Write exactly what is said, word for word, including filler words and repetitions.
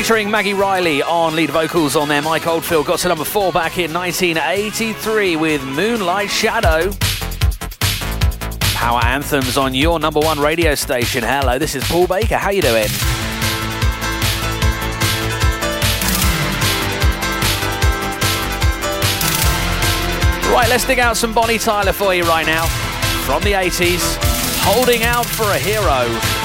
featuring Maggie Riley on lead vocals on there. Mike Oldfield got to number four back in nineteen eighty-three with Moonlight Shadow. Power anthems on your number one radio station. Hello, this is Paul Baker. How you doing? Right, let's dig out some Bonnie Tyler for you right now. From the eighties, Holding Out for a Hero.